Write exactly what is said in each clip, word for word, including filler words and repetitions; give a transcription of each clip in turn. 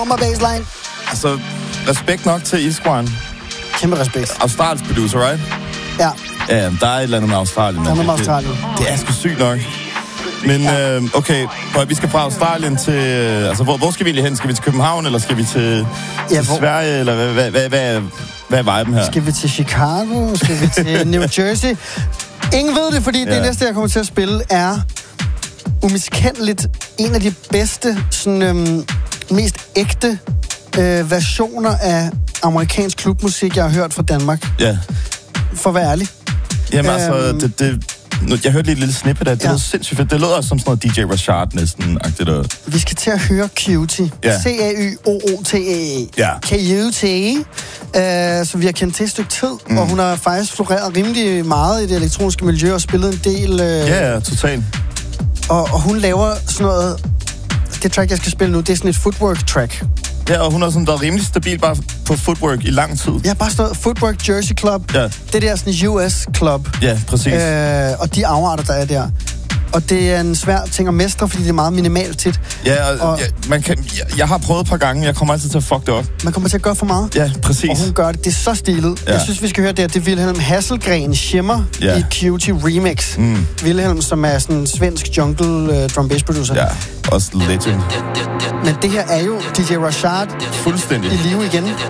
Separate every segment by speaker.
Speaker 1: Nummer baseline.
Speaker 2: Altså, respekt nok til Isquan.
Speaker 1: Kæmpe respekt.
Speaker 2: Australsk producer, right?
Speaker 1: Ja.
Speaker 2: Ja, der er et eller andet med Australien.
Speaker 1: Der er noget med Australien.
Speaker 2: Det, det er sgu sygt nok. Men ja. øh, okay, prøv, vi skal fra Australien til... Øh, altså, hvor, hvor skal vi egentlig hen? Skal vi til København, eller skal vi til,
Speaker 1: ja,
Speaker 2: til
Speaker 1: hvor...
Speaker 2: Sverige, eller hvad, hvad, hvad, hvad, hvad er viben her?
Speaker 1: Skal vi til Chicago? Skal vi til New Jersey? Ingen ved det, fordi ja. det næste, jeg kommer til at spille, er umiskendeligt en af de bedste, sådan, øhm, mest ægte øh, versioner af amerikansk klubmusik, jeg har hørt fra Danmark.
Speaker 2: Ja.
Speaker 1: For at være ærlig.
Speaker 2: Jamen altså, øhm, det, det, jeg hørte lige et lille snippet af det. Det ja. lød sindssygt fedt. Det lød også som sådan noget D J Rashad næsten-agtigt. Og...
Speaker 1: Vi skal til at høre Cutie. Ja. C A Y O O T E.
Speaker 2: Ja.
Speaker 1: Cutie. Uh, som vi har kendt til et stykke tid. Mm. Og hun har faktisk floreret rimelig meget i det elektroniske miljø og spillet en del... Uh...
Speaker 2: Ja, ja, totalt.
Speaker 1: Og, og hun laver sådan noget... Det track, jeg skal spille nu, det er sådan et footwork-track.
Speaker 2: Ja, og hun har sådan været rimelig stabil bare på footwork i lang tid.
Speaker 1: Ja, bare sådan noget Footwork Jersey Club.
Speaker 2: Ja.
Speaker 1: Det der sådan U S Club.
Speaker 2: Ja, præcis.
Speaker 1: Øh, og de afarter, der er der. Og det er en svær ting at mestre, fordi det er meget minimalt tit.
Speaker 2: Ja, og, og ja, man kan, jeg, jeg har prøvet et par gange, jeg kommer altid til at fuck det op.
Speaker 1: Man kommer til at gøre for meget.
Speaker 2: Ja, præcis.
Speaker 1: Og hun gør det. Det er så stilet. Ja. Jeg synes, vi skal høre det her. Det er Wilhelm Hasselgren Shimmer ja. i Cutie Remix. Mm. Wilhelm, som er sådan en svensk jungle uh, drum bass producer.
Speaker 2: Ja, også legend.
Speaker 1: Men det her er jo D J Rashad
Speaker 2: fuldstændig
Speaker 1: i live igen. Det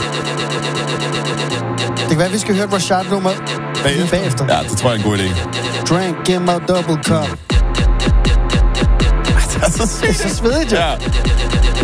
Speaker 1: kan være, at vi skal høre et Rashad-nummer
Speaker 2: bagefter.
Speaker 1: bagefter.
Speaker 2: Ja, det tror jeg er en god idé.
Speaker 1: Drank, give my double cup.
Speaker 2: Det er så,
Speaker 1: det er så svedigt, jo.
Speaker 2: Ja.